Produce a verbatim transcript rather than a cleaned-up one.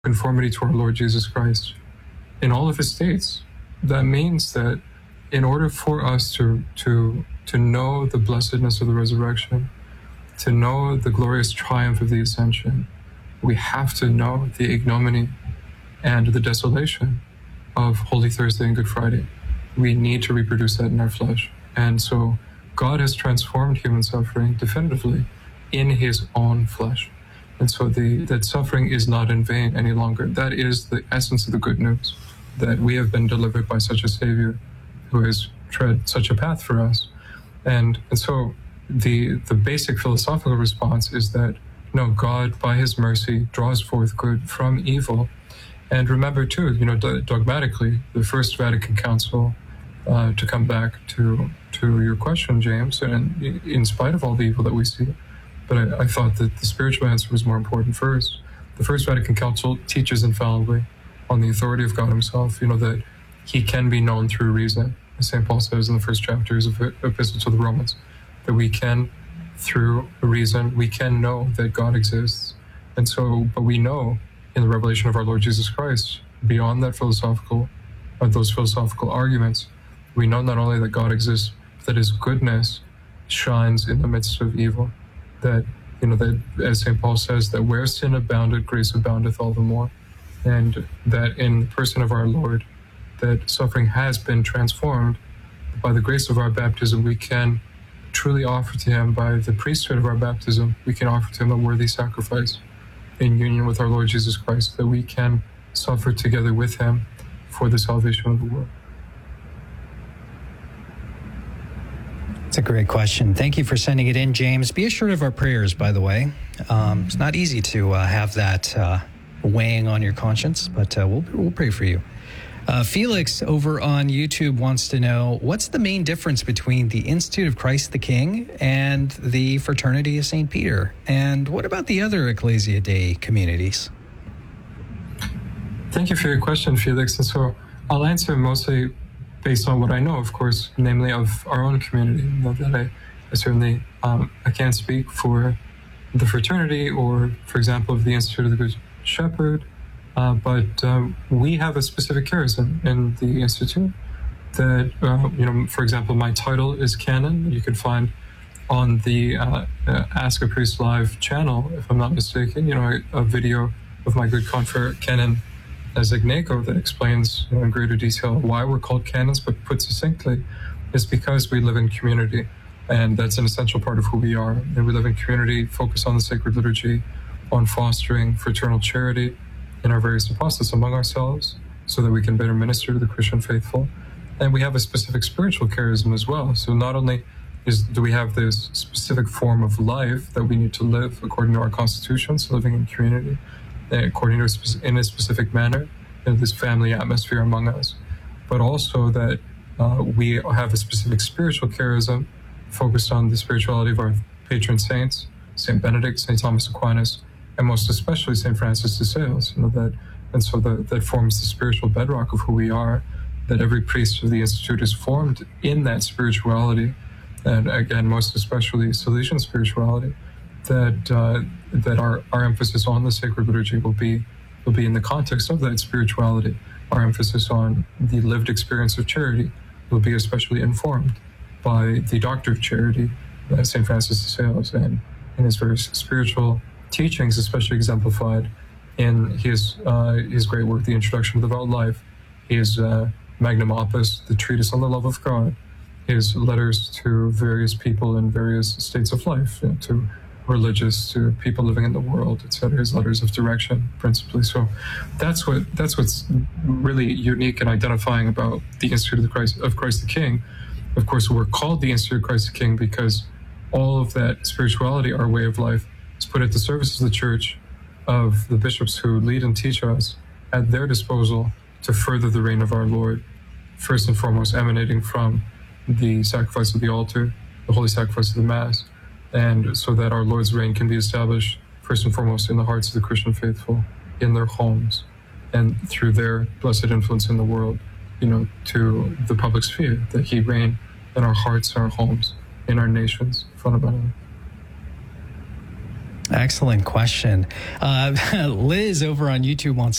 conformity to our Lord Jesus Christ in all of his states. That means that in order for us to to to know the blessedness of the resurrection, to know the glorious triumph of the ascension, we have to know the ignominy and the desolation of Holy Thursday and Good Friday. We need to reproduce that in our flesh. And so God has transformed human suffering definitively in his own flesh. And so the, that suffering is not in vain any longer. That is the essence of the good news, that we have been delivered by such a Savior who has tread such a path for us. And, and so the, the basic philosophical response is that, no, God, by his mercy, draws forth good from evil. And remember, too, you know, dogmatically, the First Vatican Council, uh, to come back to to your question, James, and in spite of all the evil that we see, but I, I thought that the spiritual answer was more important first. The First Vatican Council teaches infallibly on the authority of God himself, you know, that he can be known through reason, as Saint Paul says in the first chapters of the Epistle to the Romans, that we can, through reason, we can know that God exists. And so, but we know in the revelation of our Lord Jesus Christ, beyond that philosophical, or those philosophical arguments, we know not only that God exists, but that his goodness shines in the midst of evil. That, you know, that as Saint Paul says, that where sin abounded, grace aboundeth all the more. And that in the person of our Lord, that suffering has been transformed. By the grace of our baptism, we can truly offer to him, by the priesthood of our baptism, we can offer to him a worthy sacrifice in union with our Lord Jesus Christ, that we can suffer together with him for the salvation of the world. It's a great question. Thank you for sending it in, James. Be assured of our prayers, by the way. Um, it's not easy to uh, have that uh, weighing on your conscience, but uh, we'll, we'll pray for you. Uh, Felix over on YouTube wants to know, what's the main difference between the Institute of Christ the King and the Fraternity of Saint Peter? And what about the other Ecclesia Dei communities? Thank you for your question, Felix. And so I'll answer mostly based on what I know, of course, namely of our own community. You know, that I, I certainly um, I can't speak for the fraternity or, for example, of the Institute of the Good Shepherd. Uh, but um, we have a specific charism in the Institute that, uh, you know, for example, my title is Canon. You can find on the uh, uh, Ask a Priest Live channel, if I'm not mistaken, you know, a, a video of my good confrere Canon Zignego that explains, you know, in greater detail why we're called canons, but put succinctly, is because we live in community, and that's an essential part of who we are. And we live in community, focus on the sacred liturgy, on fostering fraternal charity in our various apostles among ourselves, so that we can better minister to the Christian faithful. And we have a specific spiritual charism as well. So not only is do we have this specific form of life that we need to live according to our constitutions, living in community, according to a spe- in a specific manner, in this family atmosphere among us, but also that uh, we have a specific spiritual charism focused on the spirituality of our patron saints, Saint Benedict, Saint Thomas Aquinas, and most especially Saint Francis de Sales. You know, that, and so the, that forms the spiritual bedrock of who we are, that every priest of the Institute is formed in that spirituality, and again, most especially Salesian spirituality, that uh, that our, our emphasis on the sacred liturgy will be will be in the context of that spirituality. Our emphasis on the lived experience of charity will be especially informed by the doctor of charity, uh, Saint Francis de Sales, and in his various spiritual teachings, especially exemplified in his uh, his great work, The Introduction to the Devout Life, his uh, magnum opus, The Treatise on the Love of God, his letters to various people in various states of life, you know, to religious, to people living in the world, et cetera. His letters of direction, principally. So that's what that's what's really unique and identifying about the Institute of the Christ of Christ the King. Of course, we're called the Institute of Christ the King because all of that spirituality, our way of life, is put at the service of the Church, of the bishops who lead and teach us, at their disposal to further the reign of our Lord, first and foremost emanating from the sacrifice of the altar, the holy sacrifice of the Mass, and so that our Lord's reign can be established first and foremost in the hearts of the Christian faithful, in their homes, and through their blessed influence in the world, you know, to the public sphere, that he reign in our hearts, our homes, in our nations, fundamentally. Excellent question. Uh, Liz over on YouTube wants